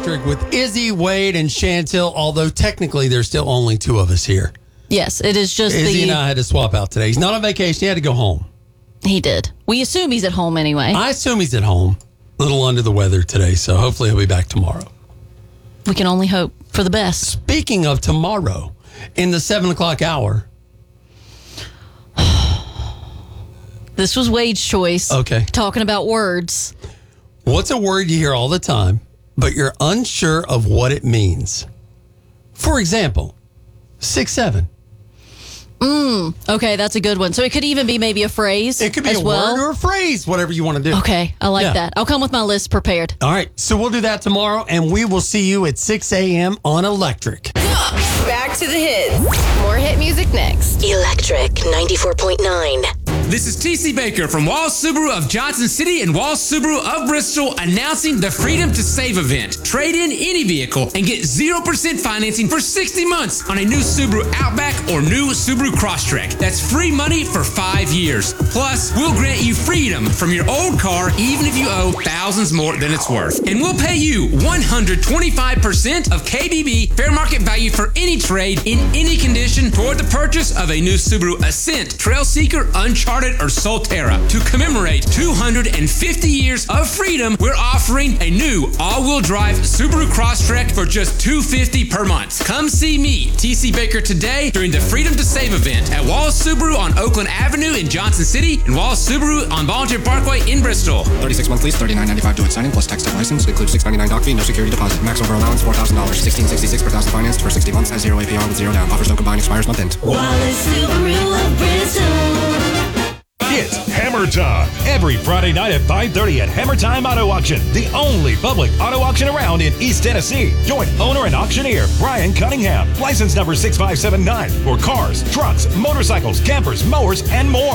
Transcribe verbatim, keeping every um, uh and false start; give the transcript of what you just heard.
Electric with Izzy, Wade, and Chantel, although technically there's still only two of us here. Yes, it is just Izzy the... and I had to swap out today. He's not on vacation. He had to go home. He did. We assume he's at home anyway. I assume he's at home. A little under the weather today, so hopefully he'll be back tomorrow. We can only hope for the best. Speaking of tomorrow, in the seven o'clock hour. This was Wade's choice. Okay. Talking about words. What's a word you hear all the time, but you're unsure of what it means? For example, six seven. Mm, okay, that's a good one. So it could even be maybe a phrase. It could be as a well. word or a phrase, whatever you want to do. Okay, I like Yeah. that. I'll come with my list prepared. All right, so we'll do that tomorrow, and we will see you at six a.m. on Electric. Back to the hits. More hit music next. Electric ninety-four point nine. This is T C Baker from Walls Subaru of Johnson City and Walls Subaru of Bristol announcing the Freedom to Save event. Trade in any vehicle and get zero percent financing for sixty months on a new Subaru Outback or new Subaru Crosstrek. That's free money for five years. Plus, we'll grant you freedom from your old car even if you owe thousands more than it's worth. And we'll pay you one hundred twenty-five percent of K B B fair market value for any trade in any condition toward the purchase of a new Subaru Ascent, Trailseeker, Uncharted, or Solterra. To commemorate two hundred fifty years of freedom, we're offering a new all-wheel drive Subaru Crosstrek for just two hundred fifty dollars per month. Come see me, T C Baker, today during the Freedom to Save event at Walls Subaru on Oakland Avenue in Johnson City and Walls Subaru on Volunteer Parkway in Bristol. thirty-six month lease, thirty-nine ninety-five to its signing plus text and license. Includes six ninety-nine doc fee, no security deposit. Max over allowance four thousand dollars. sixteen sixty-six per thousand financed for sixty months at zero A P R with zero down. Offers no combined, expires month end. Wallace Subaru of Bristol. It's Hammer Time. Every Friday night at five thirty at Hammer Time Auto Auction, the only public auto auction around in East Tennessee. Join owner and auctioneer Brian Cunningham, license number six five seven nine, for cars, trucks, motorcycles, campers, mowers, and more.